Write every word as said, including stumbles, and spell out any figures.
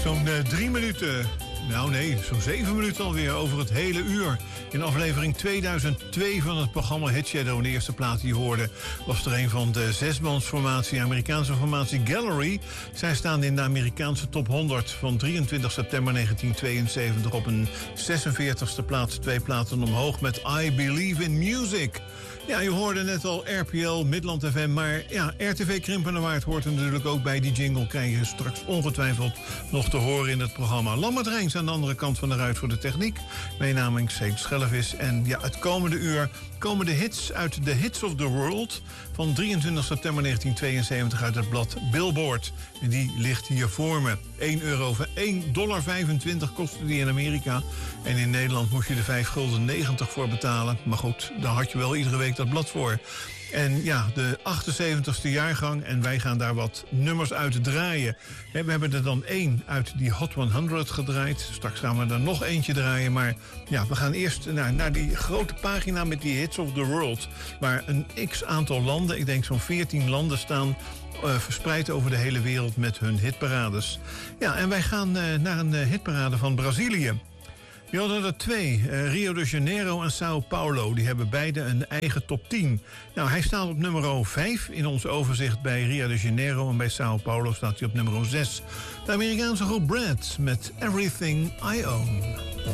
Zo'n uh, drie minuten, nou nee, zo'n zeven minuten alweer over het hele uur. In aflevering tweeduizend twee van het programma Hit Shadow. De eerste plaat die je hoorde was er een van de zesmansformatie, Amerikaanse formatie Gallery. Zij staan in de Amerikaanse top honderd van drieëntwintig september negentien tweeënzeventig op een zesenveertigste plaats. Twee plaatsen omhoog met I Believe in Music. Ja, je hoorde net al R P L, Midland F M, maar ja, R T V Krimpenerwaard hoort er natuurlijk ook bij. Die jingle krijg je straks ongetwijfeld nog te horen in het programma. Lambert Rijns aan de andere kant van de ruit voor de techniek. Mijn naam is Seek Schellevis en ja, het komende uur komen de hits uit de Hits of the World van drieëntwintig september negentien tweeënzeventig uit het blad Billboard. En die ligt hier voor me. één dollar vijfentwintig kostte die in Amerika. En in Nederland moest je er vijf gulden negentig voor betalen. Maar goed, daar had je wel iedere week dat blad voor. En ja, de achtenzeventigste jaargang. En wij gaan daar wat nummers uit draaien. We hebben er dan één uit die Hot honderd gedraaid. Straks gaan we er nog eentje draaien. Maar ja, we gaan eerst naar, naar die grote pagina met die Hits of the World. Waar een x-aantal landen, ik denk zo'n veertien landen staan Uh, verspreid over de hele wereld met hun hitparades. Ja, en wij gaan uh, naar een uh, hitparade van Brazilië. We hadden er twee, uh, Rio de Janeiro en Sao Paulo. Die hebben beide een eigen top tien. Nou, hij staat op nummer vijf in ons overzicht bij Rio de Janeiro. En bij Sao Paulo staat hij op nummer zes. De Amerikaanse groep Brad met Everything I Own.